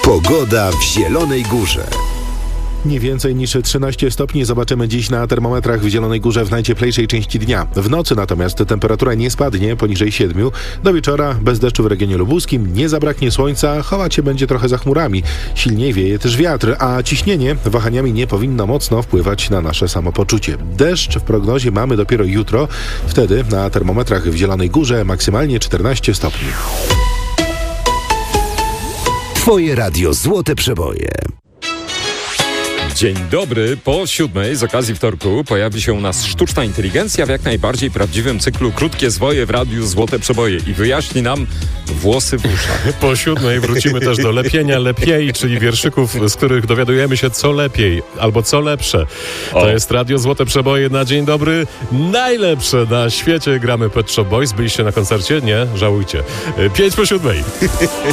Pogoda w Zielonej Górze. Nie więcej niż 13 stopni zobaczymy dziś na termometrach w Zielonej Górze w najcieplejszej części dnia. W nocy natomiast temperatura nie spadnie poniżej 7. Do wieczora bez deszczu w regionie lubuskim, nie zabraknie słońca, chować się będzie trochę za chmurami. Silniej wieje też wiatr, a ciśnienie wahaniami nie powinno mocno wpływać na nasze samopoczucie. Deszcz w prognozie mamy dopiero jutro. Wtedy na termometrach w Zielonej Górze maksymalnie 14 stopni. Twoje radio Złote Przeboje. Dzień dobry. Po 7 z okazji wtorku pojawi się u nas sztuczna inteligencja w jak najbardziej prawdziwym cyklu Krótkie Zwoje w Radiu Złote Przeboje i wyjaśni nam włosy w uszach. Po 7 wrócimy też do lepienia lepiej, czyli wierszyków, z których dowiadujemy się co lepiej albo co lepsze. To jest Radio Złote Przeboje na dzień dobry. Najlepsze na świecie gramy Pet Shop Boys. Byliście na koncercie? Nie? Żałujcie. 5 po 7.